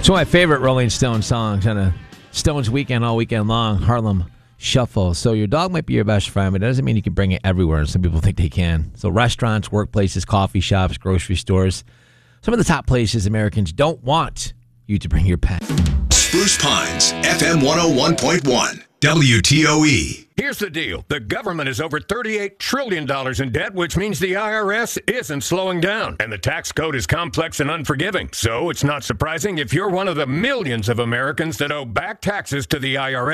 It's one of my favorite Rolling Stones songs on a Stones weekend all weekend long, Harlem Shuffle. So your dog might be your best friend, but it doesn't mean you can bring it everywhere, and some people think they can. So restaurants, workplaces, coffee shops, grocery stores, some of the top places Americans don't want you to bring your pet. Spruce Pines, FM 101.1, WTOE. Here's the deal. The government is over $38 trillion in debt, which means the IRS isn't slowing down. And the tax code is complex and unforgiving. So it's not surprising if you're one of the millions of Americans that owe back taxes to the IRS.